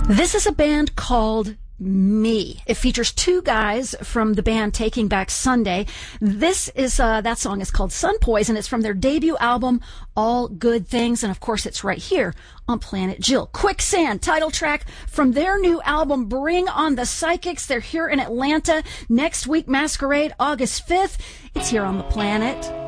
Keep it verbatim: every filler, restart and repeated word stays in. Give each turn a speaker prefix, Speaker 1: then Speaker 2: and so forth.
Speaker 1: This is a band called Me. It features two guys from the band Taking Back Sunday. This is, uh, that song is called Sun Poison. It's from their debut album, All Good Things. And of course, it's right here on Planet Jill. Quicksand, title track from their new album, Bring on the Psychics. They're here in Atlanta next week, Masquerade, August fifth. It's here on the Planet.